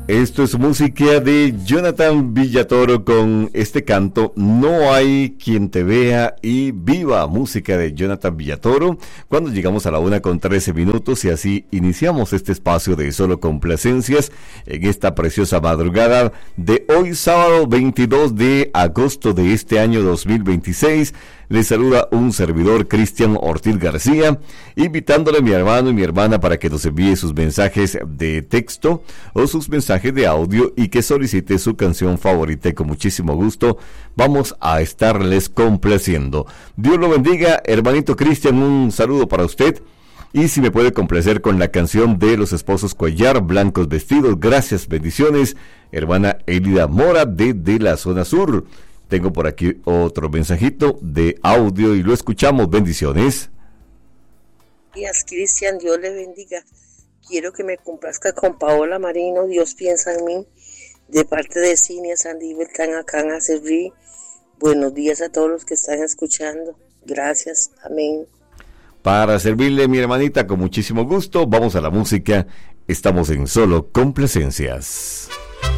Esto es música de Jonathan Villatoro con este canto No hay quien te vea y viva, música de Jonathan Villatoro. Cuando llegamos a la 1:13 y así iniciamos este espacio de solo complacencias en esta preciosa madrugada de hoy sábado 22 de agosto de este año 2026. Les saluda un servidor, Cristian Ortiz García, invitándole a mi hermano y mi hermana para que nos envíe sus mensajes de texto o sus mensajes de audio y que solicite su canción favorita, y con muchísimo gusto vamos a estarles complaciendo. Dios lo bendiga, hermanito Cristian, un saludo para usted. Y si me puede complacer con la canción de los esposos Cuellar, Blancos Vestidos, gracias, bendiciones, hermana Elida Mora desde la zona sur. Tengo por aquí otro mensajito de audio y lo escuchamos. Bendiciones. Días, Cristian, Dios le bendiga. Quiero que me complazca con Paola Marino, Dios piensa en mí, de parte de Cinia Sandy Beltrán, acá en Acerrí. Buenos días a todos los que están escuchando. Gracias, amén. Para servirle, mi hermanita, con muchísimo gusto. Vamos a la música. Estamos en Solo Complacencias.